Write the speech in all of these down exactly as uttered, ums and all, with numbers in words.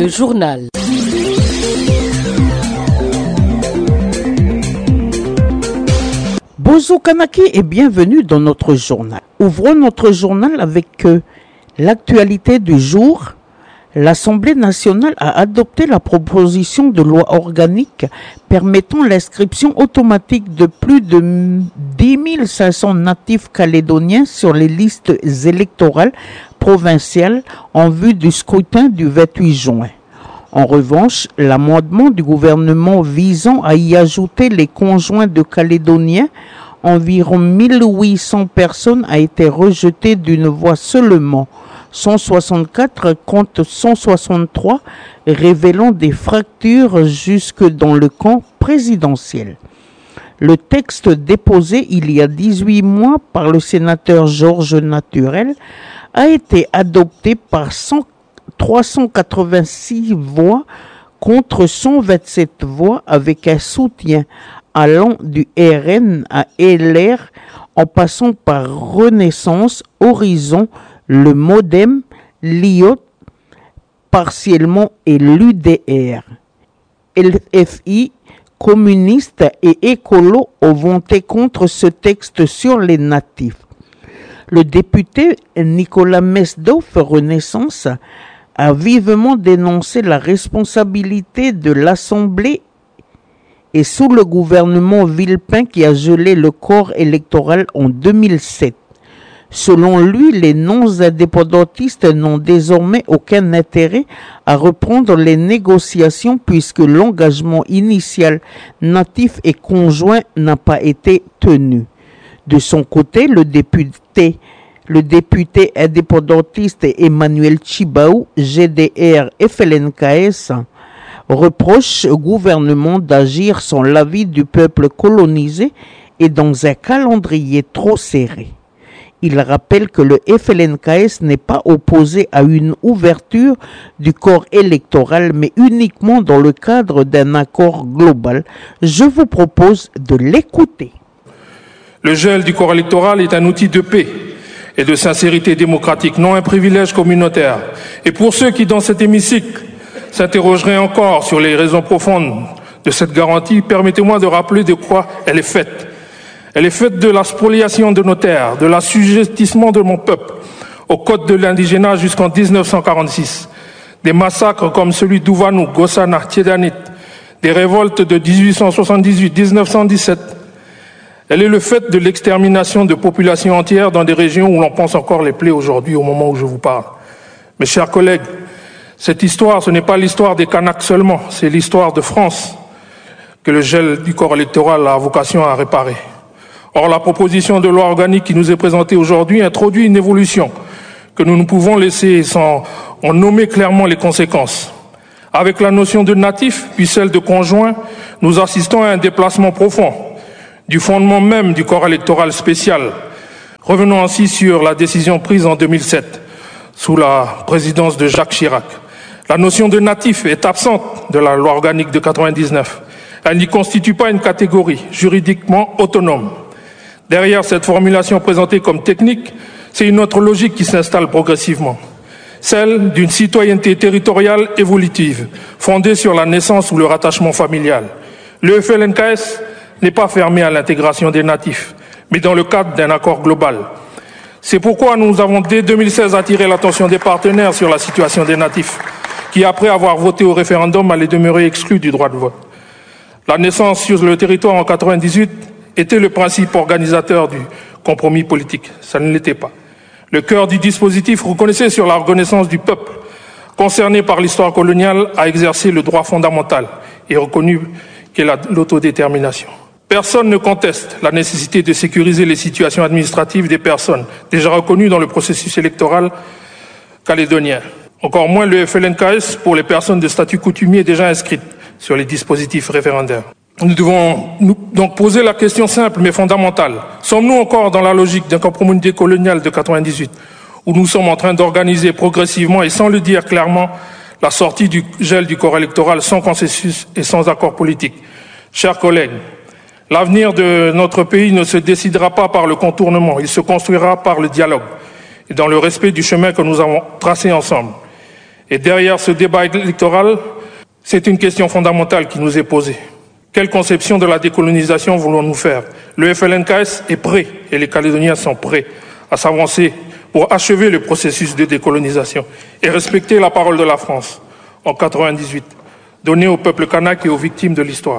Le journal. Bozo Kanaki et bienvenue dans notre journal. Ouvrons notre journal avec euh, l'actualité du jour. L'Assemblée nationale a adopté la proposition de loi organique permettant l'inscription automatique de plus de dix mille cinq cents natifs calédoniens sur les listes électorales provinciales en vue du scrutin du vingt-huit juin. En revanche, l'amendement du gouvernement visant à y ajouter les conjoints de Calédoniens, environ mille huit cents personnes, a été rejeté d'une voix seulement. cent soixante-quatre contre cent soixante-trois, révélant des fractures jusque dans le camp présidentiel. Le texte déposé il y a dix-huit mois par le sénateur Georges Naturel a été adopté par trois cent quatre-vingt-six voix contre cent vingt-sept voix, avec un soutien allant du R N à L R en passant par Renaissance, Horizon, le MoDem, l'I O T partiellement et l'U D R. L F I, communistes et écolos ont voté contre ce texte sur les natifs. Le député Nicolas Mesdoff, Renaissance, a vivement dénoncé la responsabilité de l'Assemblée et sous le gouvernement Villepin qui a gelé le corps électoral en deux mille sept. Selon lui, les non-indépendantistes n'ont désormais aucun intérêt à reprendre les négociations puisque l'engagement initial natif et conjoint n'a pas été tenu. De son côté, le député, le député indépendantiste Emmanuel Chibaou, G D R F L N K S, reproche au gouvernement d'agir sans l'avis du peuple colonisé et dans un calendrier trop serré. Il rappelle que le F L N K S n'est pas opposé à une ouverture du corps électoral, mais uniquement dans le cadre d'un accord global. Je vous propose de l'écouter. Le gel du corps électoral est un outil de paix et de sincérité démocratique, non un privilège communautaire. Et pour ceux qui, dans cet hémicycle, s'interrogeraient encore sur les raisons profondes de cette garantie, permettez-moi de rappeler de quoi elle est faite. Elle est faite de la spoliation de nos terres, de l'assujettissement de mon peuple au code de l'indigénat jusqu'en dix-neuf cent quarante-six, des massacres comme celui d'Ouvanou, Gossana, Tiedanit, des révoltes de dix-huit cent soixante-dix-huit à dix-neuf cent dix-sept. Elle est le fait de l'extermination de populations entières dans des régions où l'on pense encore les plaies aujourd'hui au moment où je vous parle. Mes chers collègues, cette histoire, ce n'est pas l'histoire des Kanaks seulement, c'est l'histoire de France que le gel du corps électoral a vocation à réparer. Or, la proposition de loi organique qui nous est présentée aujourd'hui introduit une évolution que nous ne pouvons laisser sans en nommer clairement les conséquences. Avec la notion de natif, puis celle de conjoint, nous assistons à un déplacement profond du fondement même du corps électoral spécial. Revenons ainsi sur la décision prise en deux mille sept, sous la présidence de Jacques Chirac. La notion de natif est absente de la loi organique de quatre-vingt-dix-neuf. Elle n'y constitue pas une catégorie juridiquement autonome. Derrière cette formulation présentée comme technique, c'est une autre logique qui s'installe progressivement, celle d'une citoyenneté territoriale évolutive, fondée sur la naissance ou le rattachement familial. Le F L N K S n'est pas fermé à l'intégration des natifs, mais dans le cadre d'un accord global. C'est pourquoi nous avons dès deux mille seize attiré l'attention des partenaires sur la situation des natifs, qui après avoir voté au référendum allaient demeurer exclus du droit de vote. La naissance sur le territoire en quatre-vingt-dix-huit était le principe organisateur du compromis politique. Ça ne l'était pas. Le cœur du dispositif reconnaissait sur la reconnaissance du peuple concerné par l'histoire coloniale à exercer le droit fondamental et reconnu qu'est l'autodétermination. Personne ne conteste la nécessité de sécuriser les situations administratives des personnes déjà reconnues dans le processus électoral calédonien. Encore moins le F L N K S pour les personnes de statut coutumier déjà inscrites sur les dispositifs référendaires. Nous devons nous donc poser la question simple mais fondamentale. Sommes-nous encore dans la logique d'un compromis décolonial de quatre-vingt-dix-huit, où nous sommes en train d'organiser progressivement et sans le dire clairement la sortie du gel du corps électoral sans consensus et sans accord politique? Chers collègues, l'avenir de notre pays ne se décidera pas par le contournement, il se construira par le dialogue et dans le respect du chemin que nous avons tracé ensemble. Et derrière ce débat électoral, c'est une question fondamentale qui nous est posée. Quelle conception de la décolonisation voulons-nous faire? Le F L N K S est prêt et les Calédoniens sont prêts à s'avancer pour achever le processus de décolonisation et respecter la parole de la France en quatre-vingt-dix-huit, donnée au peuple kanak et aux victimes de l'histoire.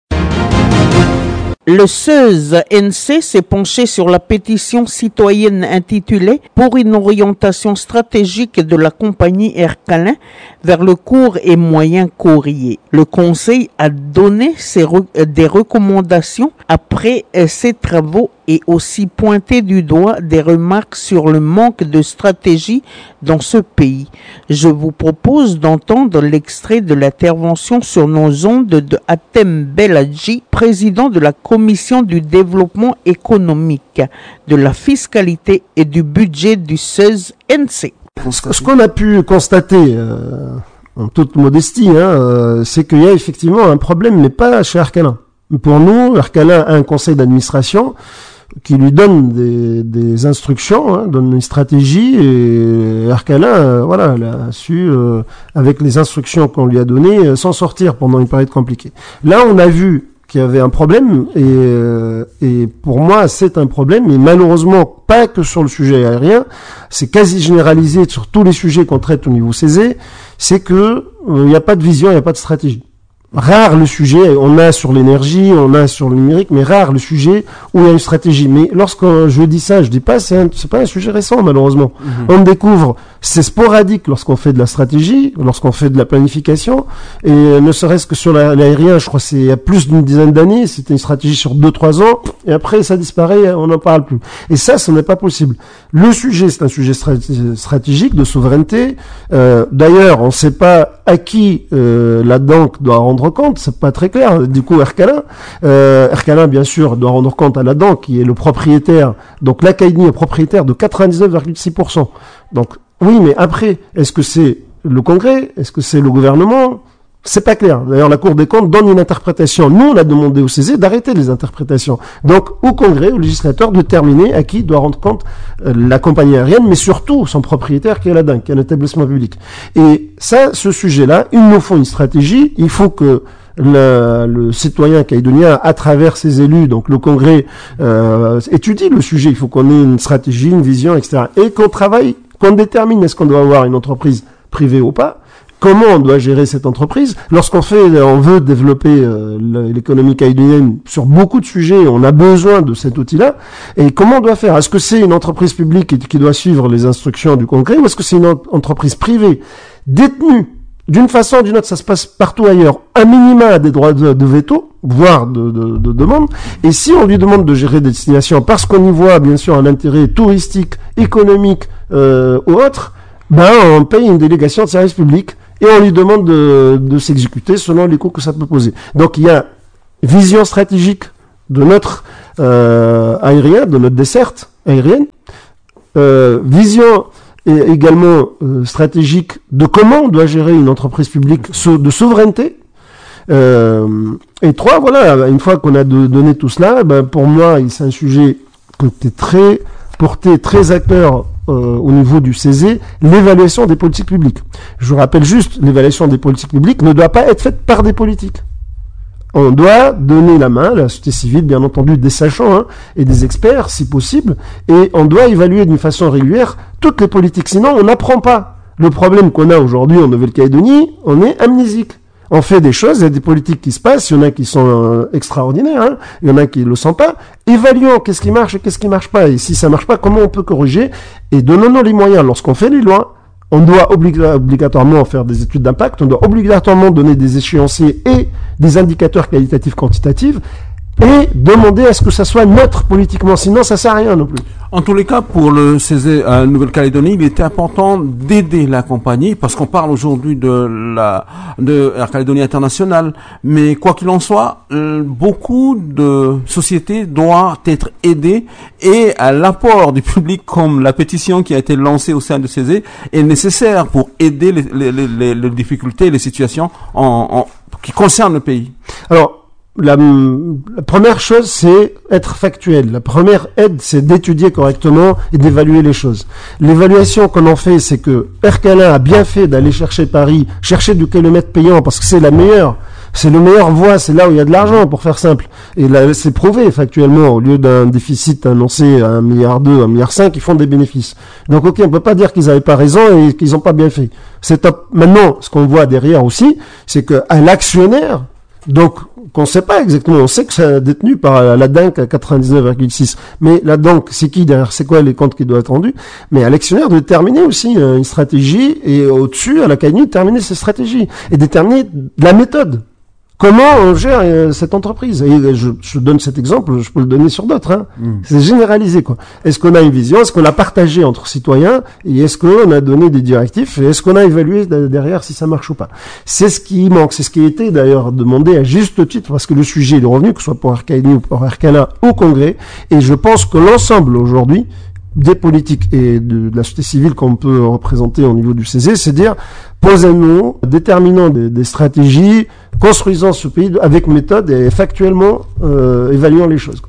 Le S E Z N C s'est penché sur la pétition citoyenne intitulée « Pour une orientation stratégique de la compagnie Air Calin vers le court et moyen courrier ». Le Conseil a donné ses re- des recommandations après ses travaux et aussi pointé du doigt des remarques sur le manque de stratégie dans ce pays. Je vous propose d'entendre l'extrait de l'intervention sur nos ondes de Hatem Beladji, président de la Commission du développement économique, de la fiscalité et du budget du S E Z N C. Ce qu'on a pu constater, euh, en toute modestie, hein, euh, c'est qu'il y a effectivement un problème, mais pas chez Air Calin. Pour nous, Air Calin a un conseil d'administration qui lui donne des, des instructions, hein, donne une stratégie, et Air Calin, euh, voilà, elle a su, euh, avec les instructions qu'on lui a données, euh, s'en sortir pendant une période compliquée. Là, on a vu qu'il y avait un problème, et, euh, et pour moi, c'est un problème, et malheureusement, pas que sur le sujet aérien, c'est quasi généralisé sur tous les sujets qu'on traite au niveau C E S E, c'est que il n'y a pas de vision, il n'y a pas de stratégie. Rare le sujet, on a sur l'énergie, on a sur le numérique, mais rare le sujet où il y a une stratégie. Mais lorsque je dis ça, je dis pas, c'est, un, c'est pas un sujet récent, malheureusement. Mmh. On découvre, c'est sporadique lorsqu'on fait de la stratégie, lorsqu'on fait de la planification, et ne serait-ce que sur la, l'aérien, je crois que c'est il y a plus d'une dizaine d'années, c'était une stratégie sur deux, trois ans, et après ça disparaît, on n'en parle plus. Et ça, ce n'est pas possible. Le sujet, c'est un sujet stratégique de souveraineté. Euh, d'ailleurs, on ne sait pas à qui euh, la D A N C doit rendre compte, c'est pas très clair. Du coup, Air Calin, euh, Air Calin, bien sûr, doit rendre compte à la D A N C, qui est le propriétaire. Donc, l'A C A I D N I est propriétaire de quatre-vingt-dix-neuf virgule six pour cent. Donc, oui, mais après, est-ce que c'est le Congrès? Est-ce que c'est le gouvernement? C'est pas clair. D'ailleurs, la Cour des comptes donne une interprétation. Nous, on a demandé au C E S E d'arrêter les interprétations. Donc, au Congrès, au législateur, de déterminer à qui doit rendre compte euh, la compagnie aérienne, mais surtout son propriétaire qui est la D A N C, qui est un établissement public. Et ça, ce sujet-là, il nous faut une stratégie. Il faut que le, le citoyen calédonien, à travers ses élus, donc le Congrès, euh, étudie le sujet. Il faut qu'on ait une stratégie, une vision, et cetera. Et qu'on travaille, qu'on détermine est-ce qu'on doit avoir une entreprise privée ou pas. Comment on doit gérer cette entreprise? Lorsqu'on fait, on veut développer euh, l'économie calédonienne sur beaucoup de sujets, on a besoin de cet outil-là. Et comment on doit faire? Est-ce que c'est une entreprise publique qui, qui doit suivre les instructions du Congrès, ou est-ce que c'est une entreprise privée détenue d'une façon ou d'une autre? Ça se passe partout ailleurs. Un minima a des droits de, de veto, voire de, de, de demande. Et si on lui demande de gérer des destinations parce qu'on y voit bien sûr un intérêt touristique, économique euh, ou autre, ben on paye une délégation de service public. Et on lui demande de, de s'exécuter selon les coûts que ça peut poser. Donc il y a vision stratégique de notre euh, aérien, de notre desserte aérienne, euh, vision et également euh, stratégique de comment on doit gérer une entreprise publique so, de souveraineté. Euh, et trois, voilà, une fois qu'on a de, donné tout cela, ben pour moi c'est un sujet qui est très porté, très à cœur. Euh, au niveau du C E S E, l'évaluation des politiques publiques. Je vous rappelle juste, l'évaluation des politiques publiques ne doit pas être faite par des politiques. On doit donner la main à la société civile, bien entendu, des sachants hein, et des experts, si possible, et on doit évaluer d'une façon régulière toutes les politiques. Sinon, on n'apprend pas. Le problème qu'on a aujourd'hui en Nouvelle-Calédonie, on est amnésique. On fait des choses, il y a des politiques qui se passent, il y en a qui sont euh, extraordinaires, hein, il y en a qui ne le sont pas. Évaluons qu'est-ce qui marche et qu'est-ce qui marche pas. Et si ça marche pas, comment on peut corriger? Et donnons-nous les moyens. Lorsqu'on fait les lois, on doit oblig- obligatoirement faire des études d'impact, on doit obligatoirement donner des échéanciers et des indicateurs qualitatifs, quantitatifs, et demander à ce que ça soit neutre politiquement. Sinon, ça sert à rien non plus. En tous les cas, pour le C E S E à Nouvelle-Calédonie, il était important d'aider la compagnie, parce qu'on parle aujourd'hui de la de Air Calédonie International, mais quoi qu'il en soit, euh, beaucoup de sociétés doivent être aidées, et à l'apport du public, comme la pétition qui a été lancée au sein du C E S E, est nécessaire pour aider les, les, les, les difficultés, les situations en, en, qui concernent le pays. Alors, la, la première chose, c'est être factuel. La première aide, c'est d'étudier correctement et d'évaluer les choses. L'évaluation qu'on en fait, c'est que Ercalin a bien fait d'aller chercher Paris, chercher du kilomètre payant, parce que c'est la meilleure, c'est le meilleur voie, c'est là où il y a de l'argent, pour faire simple. Et là, c'est prouvé factuellement, au lieu d'un déficit annoncé à un milliard deux, un milliard cinq, ils font des bénéfices. Donc ok, on peut pas dire qu'ils n'avaient pas raison et qu'ils n'ont pas bien fait. C'est top. Maintenant, ce qu'on voit derrière aussi, c'est que à l'actionnaire, donc, qu'on sait pas exactement, on sait que c'est détenu par la D A N C à quatre-vingt-dix-neuf virgule six, mais la D A N C, c'est qui derrière, c'est quoi les comptes qui doivent être rendus, mais à l'actionnaire de déterminer aussi une stratégie, et au-dessus, à la C A I N I, de déterminer ses stratégies, et déterminer la méthode. Comment on gère euh, cette entreprise? Et je, je donne cet exemple, je peux le donner sur d'autres. Hein. Mmh. C'est généralisé, quoi. Est-ce qu'on a une vision? Est-ce qu'on l'a partagé entre citoyens? Et est-ce qu'on a donné des directifs? Et est-ce qu'on a évalué derrière si ça marche ou pas? C'est ce qui manque. C'est ce qui a été d'ailleurs demandé à juste titre, parce que le sujet est revenu, que ce soit pour R K I N I ou pour Ercalin au Congrès. Et je pense que l'ensemble aujourd'hui des politiques et de, de la société civile qu'on peut représenter au niveau du C E S E, c'est dire, posons-nous, déterminons des, des stratégies, construisons ce pays avec méthode et factuellement euh, évaluons les choses.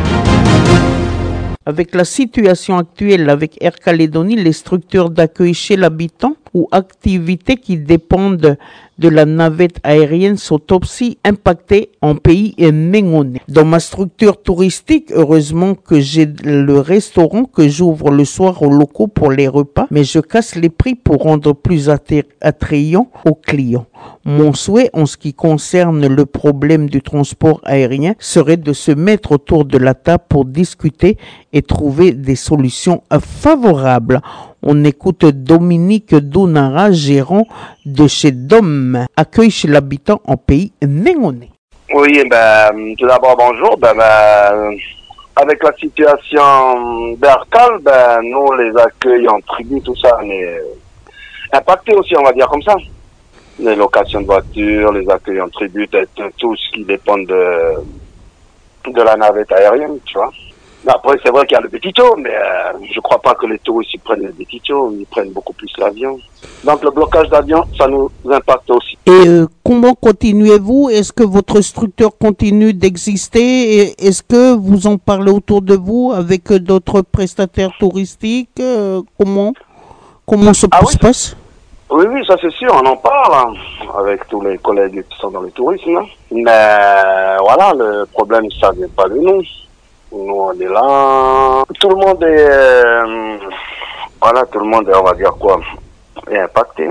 Avec la situation actuelle avec Air Calédonie, les structures d'accueil chez l'habitant ou activités qui dépendent de la navette aérienne sont aussi impactées en pays méngonais. Dans ma structure touristique, heureusement que j'ai le restaurant que j'ouvre le soir aux locaux pour les repas, mais je casse les prix pour rendre plus attrayant aux clients. Mon souhait en ce qui concerne le problème du transport aérien serait de se mettre autour de la table pour discuter et trouver des solutions favorables. On écoute Dominique Dounara, gérant de chez Dom, accueil chez l'habitant en pays méngonais. Oui, ben, tout d'abord, bonjour. Ben, ben, avec la situation d'Arcal, ben, nous, les accueils en tribu, tout ça, on est impactés aussi, on va dire comme ça. Les locations de voitures, les accueils en tribu, tout ce qui dépend de, de la navette aérienne, tu vois. Après, c'est vrai qu'il y a le petit taux, mais euh, je crois pas que les touristes ils prennent le petit taux, ils prennent beaucoup plus l'avion. Donc le blocage d'avion, ça nous impacte aussi. Et euh, comment continuez-vous? Est-ce que votre structure continue d'exister? Et est-ce que vous en parlez autour de vous avec euh, d'autres prestataires touristiques? euh, Comment comment ça ah, se oui. passe? Oui, oui, ça c'est sûr, on en parle hein, avec tous les collègues qui sont dans le tourisme. Hein. Mais voilà, le problème, ça vient pas de nous. Nous, on est là. Tout le monde est... Euh, voilà, tout le monde est, on va dire quoi, est impacté.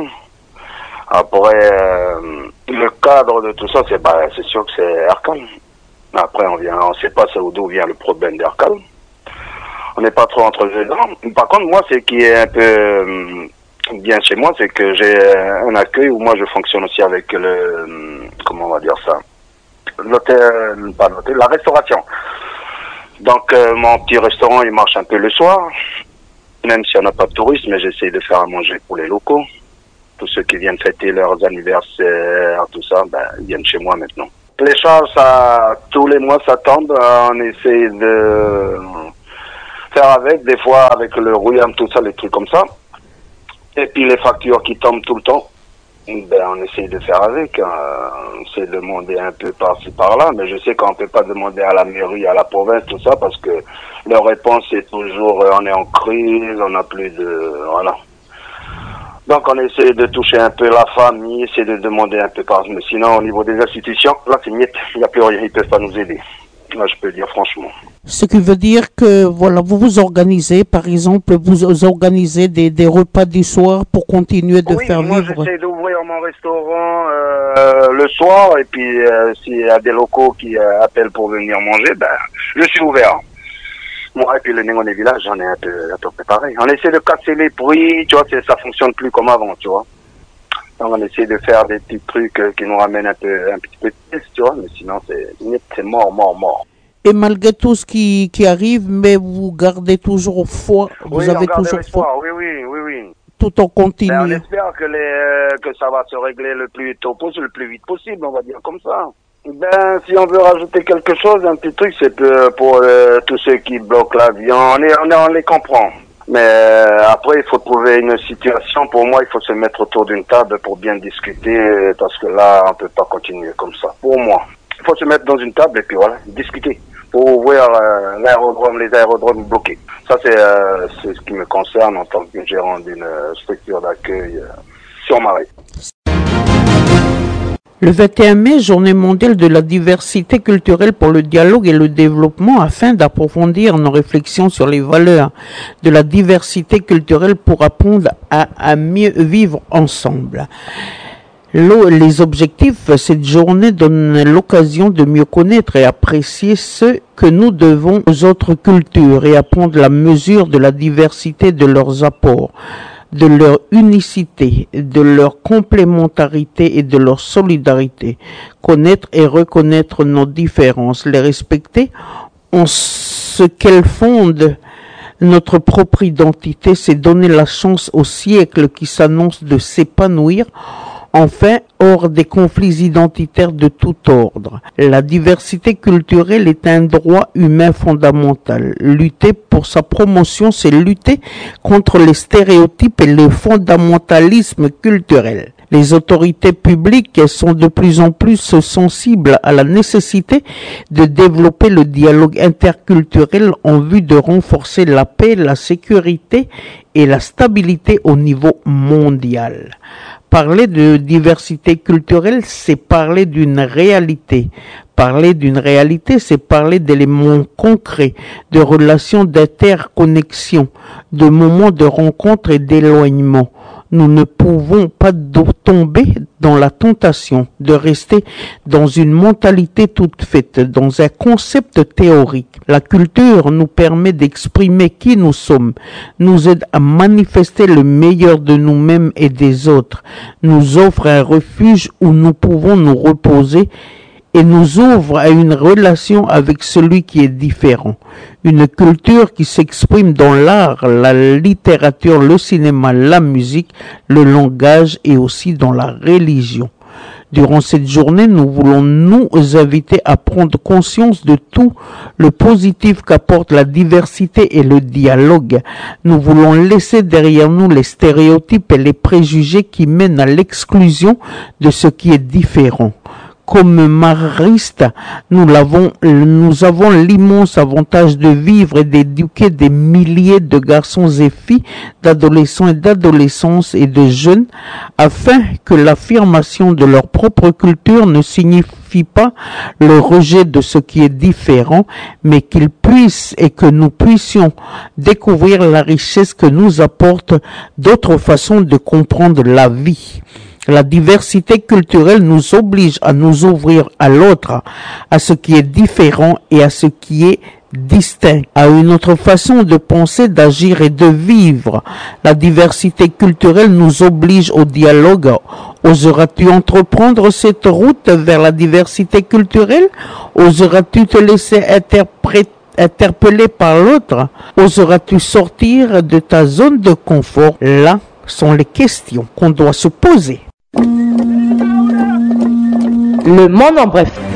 Après, euh, le cadre de tout ça, c'est bah, c'est sûr que c'est Ercal. Après, on vient, on sait pas d'où vient le problème d'Ercal. On n'est pas trop entre les deux. Par contre, moi, ce qui est un peu euh, bien chez moi, c'est que j'ai un accueil où moi, je fonctionne aussi avec le... Comment on va dire ça? L'hôtel, pas l'hôtel, la restauration. Donc euh, mon petit restaurant il marche un peu le soir, même si on n'a pas de touristes, mais j'essaie de faire à manger pour les locaux. Tous ceux qui viennent fêter leurs anniversaires, tout ça, ben ils viennent chez moi maintenant. Les charges, ça, tous les mois ça tombe, on essaie de faire avec, des fois avec le rouillard, tout ça, les trucs comme ça. Et puis les factures qui tombent tout le temps, ben on essaie de faire avec, hein. On essaie de demander un peu par-ci par-là, mais je sais qu'on peut pas demander à la mairie, à la province, tout ça, parce que leur réponse est toujours euh, on est en crise, on n'a plus de... voilà. Donc on essaie de toucher un peu la famille, essayer de demander un peu par... Mais sinon au niveau des institutions, là c'est niet, il n'y a plus rien, ils peuvent pas nous aider. Là je peux dire franchement. Ce qui veut dire que voilà, vous vous organisez, par exemple, vous organisez des, des repas du soir pour continuer de oui, faire moi, vivre. Oui, j'essaie d'ouvrir mon restaurant euh, le soir et puis euh, s'il y a des locaux qui euh, appellent pour venir manger, ben je suis ouvert. Moi, et puis le Négoné Village, j'en ai un peu, un peu préparé. On essaie de casser les prix, tu vois, ça fonctionne plus comme avant, tu vois. Donc on essaie de faire des petits trucs euh, qui nous ramènent un peu, un petit peu de plus, tu vois, mais sinon c'est, c'est mort, mort, mort. Et malgré tout ce qui, qui arrive, mais vous gardez toujours foi, vous oui, avez toujours foi. Oui, oui, oui, oui. Tout en continuant. Ben, on espère que, les, euh, que ça va se régler le plus tôt possible, le plus vite possible, on va dire comme ça. Ben, si on veut rajouter quelque chose, un petit truc, c'est pour, pour euh, tous ceux qui bloquent l'avion, on, est, on, est, on les comprend. Mais euh, après, il faut trouver une situation. Pour moi, il faut se mettre autour d'une table pour bien discuter, parce que là, on peut pas continuer comme ça. Pour moi. Il faut se mettre dans une table et puis voilà, discuter pour ouvrir euh, l'aérodrome, les aérodromes bloqués. Ça, c'est, euh, c'est ce qui me concerne en tant que gérant d'une euh, structure d'accueil euh, sur Marais. Le vingt et un mai, journée mondiale de la diversité culturelle pour le dialogue et le développement, afin d'approfondir nos réflexions sur les valeurs de la diversité culturelle pour apprendre à, à mieux vivre ensemble. Les objectifs, cette journée donne l'occasion de mieux connaître et apprécier ce que nous devons aux autres cultures et apprendre la mesure de la diversité de leurs apports, de leur unicité, de leur complémentarité et de leur solidarité. Connaître et reconnaître nos différences, les respecter en ce qu'elles fondent notre propre identité, c'est donner la chance au siècle qui s'annonce de s'épanouir, enfin, hors des conflits identitaires de tout ordre. La diversité culturelle est un droit humain fondamental. Lutter pour sa promotion, c'est lutter contre les stéréotypes et le fondamentalisme culturel. Les autorités publiques sont de plus en plus sensibles à la nécessité de développer le dialogue interculturel en vue de renforcer la paix, la sécurité et la stabilité au niveau mondial. Parler de diversité culturelle, c'est parler d'une réalité. Parler d'une réalité, c'est parler d'éléments concrets, de relations d'interconnexion, de moments de rencontre et d'éloignement. Nous ne pouvons pas tomber dans la tentation de rester dans une mentalité toute faite, dans un concept théorique. La culture nous permet d'exprimer qui nous sommes, nous aide à manifester le meilleur de nous-mêmes et des autres, nous offre un refuge où nous pouvons nous reposer et nous ouvre à une relation avec celui qui est différent. Une culture qui s'exprime dans l'art, la littérature, le cinéma, la musique, le langage et aussi dans la religion. Durant cette journée, nous voulons nous inviter à prendre conscience de tout le positif qu'apporte la diversité et le dialogue. Nous voulons laisser derrière nous les stéréotypes et les préjugés qui mènent à l'exclusion de ce qui est différent. Comme maristes, nous l'avons, nous avons l'immense avantage de vivre et d'éduquer des milliers de garçons et filles, d'adolescents et d'adolescentes et de jeunes, afin que l'affirmation de leur propre culture ne signifie pas le rejet de ce qui est différent, mais qu'ils puissent et que nous puissions découvrir la richesse que nous apporte d'autres façons de comprendre la vie. La diversité culturelle nous oblige à nous ouvrir à l'autre, à ce qui est différent et à ce qui est distinct, à une autre façon de penser, d'agir et de vivre. La diversité culturelle nous oblige au dialogue. Oseras-tu entreprendre cette route vers la diversité culturelle? Oseras-tu te laisser interpréter interpellé par l'autre? Oseras-tu sortir de ta zone de confort? Là sont les questions qu'on doit se poser. Le monde en bref.